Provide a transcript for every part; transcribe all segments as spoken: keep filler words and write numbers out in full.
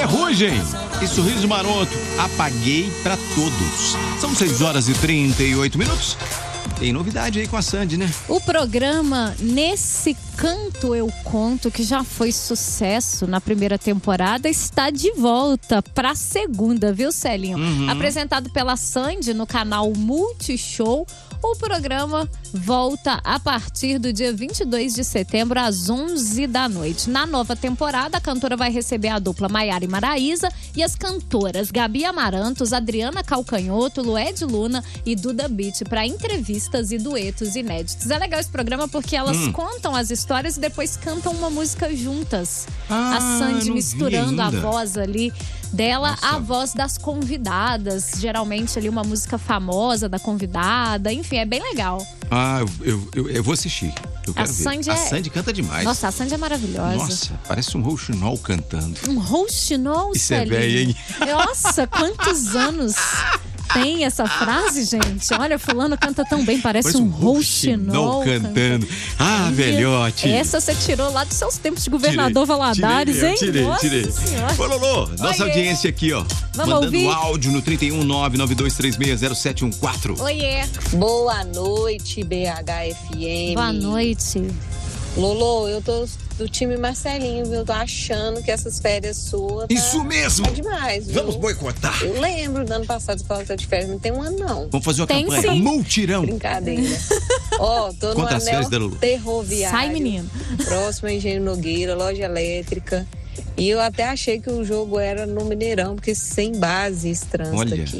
Ferrugem e Sorriso Maroto, Apaguei pra Todos. São seis horas e trinta e oito minutos. Tem novidade aí com a Sandy, né? O programa Nesse Canto Eu Conto, que já foi sucesso na primeira temporada, está de volta para a segunda, viu, Celinho? Uhum. Apresentado pela Sandy no canal Multishow, o programa volta a partir do dia vinte e dois de setembro, às onze da noite. Na nova temporada, a cantora vai receber a dupla Maiara e Maraísa e as cantoras Gabi Amarantos, Adriana Calcanhoto, Lued Luna e Duda Beat para entrevistas e duetos inéditos. É legal esse programa porque elas hum. contam as histórias e depois cantam uma música juntas. Ah, a Sandy misturando a voz ali dela, Nossa. a voz das convidadas, geralmente ali uma música famosa da convidada, enfim, é bem legal. Ah, eu, eu, eu vou assistir. Eu quero a Sandy ver. É... A Sandy canta demais. Nossa, a Sandy é maravilhosa. Nossa, parece um rouxinol cantando. Um rouxinol, Isso é velho, hein? Nossa, quantos anos tem essa frase, gente? Olha, fulano canta tão bem, parece, parece um, um rouxinol cantando. cantando. Ah, velhote. Essa você tirou lá dos seus tempos de governador tirei, Valadares, tirei, hein? Tirei, Nossa tirei. Senhora. Ô, Lolo, nossa Oiê. audiência aqui, ó. Vamos mandando ouvir? áudio no trinta e um, nove nove dois três seis, zero sete um quatro. Oiê. Boa noite, B H F M. Boa noite. Lolo, eu tô do time Marcelinho, viu? Eu tô achando que essas férias suas. Tá, Isso mesmo! Tá demais, viu? Vamos boicotar. Eu lembro do ano passado que falava de férias, não tem um ano, não. Vamos fazer uma tem campanha. Sim. Multirão. Brincadeira. Ó, oh, tô no Quantas anel ferroviário. Sai, menino. Próximo a Engenheiro Nogueira, loja elétrica. E eu até achei que o jogo era no Mineirão, porque sem base esse trânsito Olha. aqui.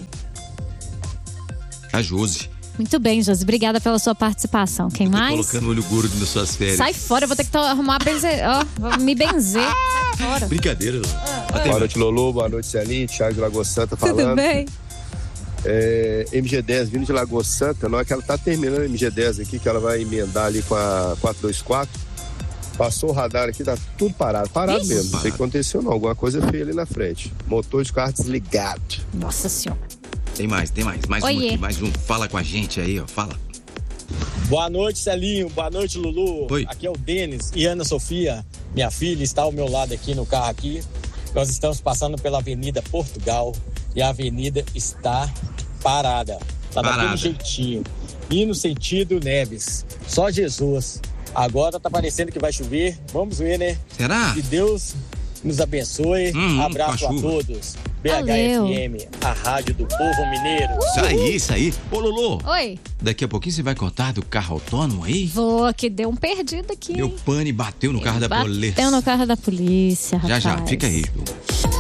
A Josi. Muito bem, Josi. Obrigada pela sua participação. Quem eu tô mais? colocando olho gordo nas suas férias. Sai fora, eu vou ter que arrumar benze... oh, me benzer. Sai fora. Brincadeira, Lolo. Ah. Boa noite, Lolo. Boa noite, Celinho. Thiago de Lagoa Santa falando. Tudo bem? É, M G dez vindo de Lagoa Santa. Na hora que ela tá terminando a M G dez aqui, que ela vai emendar ali com a quatrocentos e vinte e quatro. Passou o radar aqui, tá tudo parado. Parado Ixi. mesmo. Não sei o que aconteceu, não. Alguma coisa feia ali na frente. Motor de carro desligado. Nossa Senhora. Tem mais, tem mais. Mais Oiê. um aqui, mais um. Fala com a gente aí, ó. Fala. Boa noite, Celinho. Boa noite, Lulu. Oi. Aqui é o Denis e Ana Sofia, minha filha, está ao meu lado aqui no carro aqui. Nós estamos passando pela Avenida Portugal e a avenida está parada. Está daquele jeitinho. E no sentido Neves. Só Jesus. Agora tá parecendo que vai chover. Vamos ver, né? Será? Que Deus nos abençoe. Hum, Abraço a todos. B H F M, a rádio do povo mineiro. Isso aí, isso aí. Ô, Lolo. Oi. Daqui a pouquinho você vai contar do carro autônomo aí? Vou, que deu um perdido aqui. Deu pane e bateu no carro da polícia. Bateu no carro da polícia, rapaz. Já, já, fica aí.